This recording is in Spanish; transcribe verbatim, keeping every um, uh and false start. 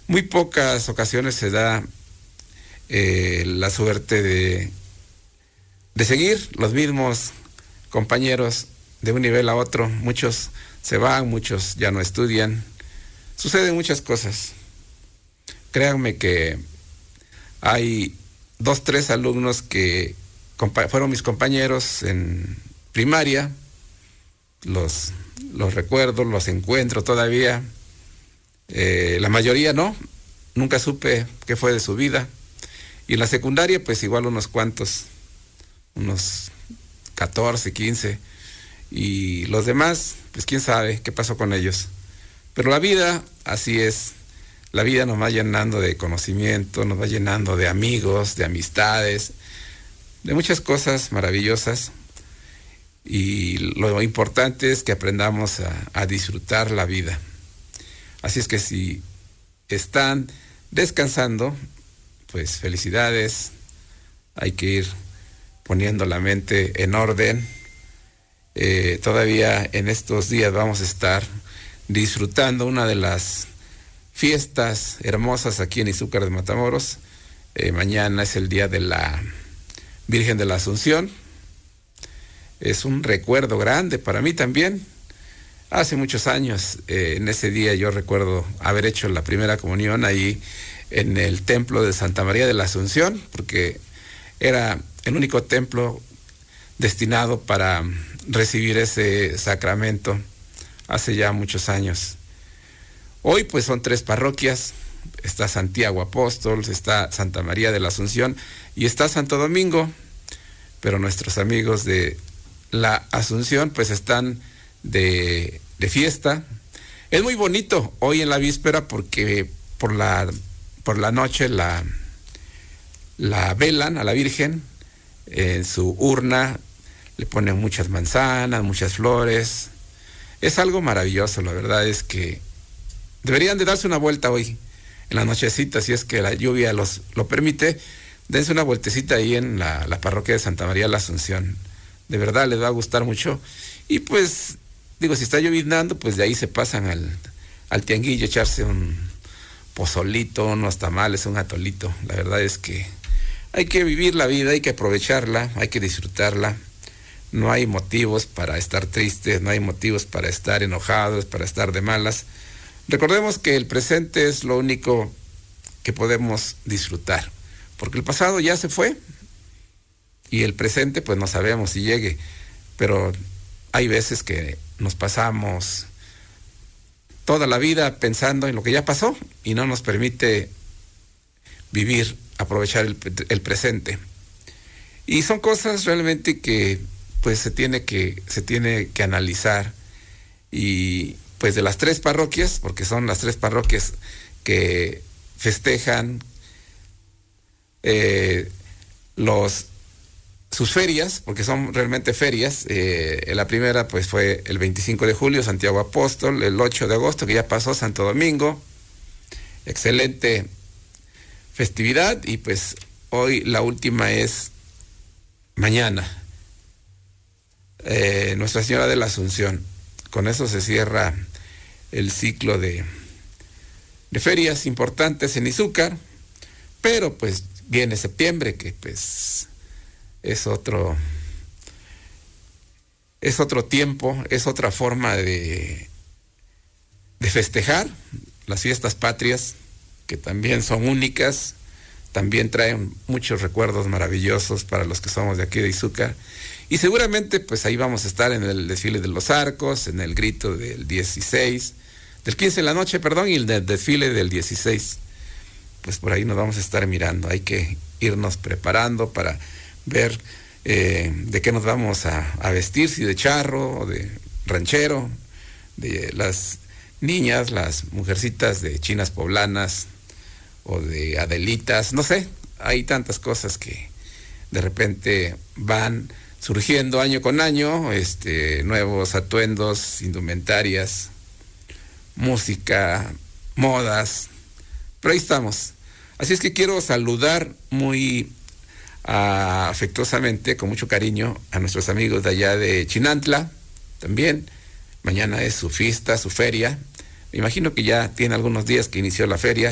muy pocas ocasiones se da eh, la suerte de, de seguir los mismos compañeros de un nivel a otro. Muchos se van, muchos ya no estudian. Suceden muchas cosas. Créanme que hay dos, tres alumnos que compa- fueron mis compañeros en primaria. Los, los recuerdo, los encuentro todavía. Eh, la mayoría no. Nunca supe qué fue de su vida. Y en la secundaria, pues igual unos cuantos. Unos catorce, quince. Y los demás, pues quién sabe qué pasó con ellos. Pero la vida, así es. La vida nos va llenando de conocimiento, nos va llenando de amigos, de amistades, de muchas cosas maravillosas. Y lo importante es que aprendamos a, a disfrutar la vida. Así es que si están descansando, pues felicidades. Hay que ir poniendo la mente en orden. Eh, todavía en estos días vamos a estar disfrutando una de las fiestas hermosas aquí en Izúcar de Matamoros. Eh, mañana es el día de la Virgen de la Asunción. Es un recuerdo grande para mí también. Hace muchos años, eh, en ese día yo recuerdo haber hecho la primera comunión ahí en el templo de Santa María de la Asunción, porque era el único templo destinado para recibir ese sacramento hace ya muchos años. Hoy pues son tres parroquias, está Santiago Apóstol, está Santa María de la Asunción y está Santo Domingo, pero nuestros amigos de la Asunción pues están de, de fiesta. Es muy bonito hoy en la víspera porque por la, por la noche la, la velan a la Virgen en su urna, le ponen muchas manzanas, muchas flores. Es algo maravilloso, la verdad es que deberían de darse una vuelta hoy, en la nochecita, si es que la lluvia los lo permite. Dense una vueltecita ahí en la, la parroquia de Santa María de la Asunción. De verdad les va a gustar mucho. Y pues, digo, si está lloviznando, pues de ahí se pasan al, al tianguillo, echarse un pozolito, unos tamales, un atolito. La verdad es que hay que vivir la vida, hay que aprovecharla, hay que disfrutarla. No hay motivos para estar tristes, no hay motivos para estar enojados, para estar de malas. Recordemos que el presente es lo único que podemos disfrutar, porque el pasado ya se fue y el presente pues no sabemos si llegue, pero hay veces que nos pasamos toda la vida pensando en lo que ya pasó y no nos permite vivir, aprovechar el, el presente. Y son cosas realmente que pues se tiene que, se tiene que analizar. Y pues de las tres parroquias, porque son las tres parroquias que festejan eh, los sus ferias, porque son realmente ferias. Eh, la primera pues fue el veinticinco de julio, Santiago Apóstol, el ocho de agosto, que ya pasó, Santo Domingo. Excelente festividad. Y pues hoy la última es mañana, eh, Nuestra Señora de la Asunción. Con eso se cierra el ciclo de, de ferias importantes en Izúcar, pero pues viene septiembre, que pues es otro, es otro tiempo, es otra forma de, de festejar las fiestas patrias, que también son únicas, también traen muchos recuerdos maravillosos para los que somos de aquí de Izúcar. Y seguramente pues ahí vamos a estar en el desfile de los arcos, en el grito del dieciséis, del quince en la noche, perdón, y el del desfile del dieciséis. Pues por ahí nos vamos a estar mirando. Hay que irnos preparando para ver eh, de qué nos vamos a, a vestir, si de charro o de ranchero, de las niñas, las mujercitas de chinas poblanas o de adelitas, no sé, hay tantas cosas que de repente van surgiendo año con año, este, nuevos atuendos, indumentarias, música, modas, pero ahí estamos. Así es que quiero saludar muy uh, afectuosamente, con mucho cariño, a nuestros amigos de allá de Chinantla, también. Mañana es su fiesta, su feria. Me imagino que ya tiene algunos días que inició la feria.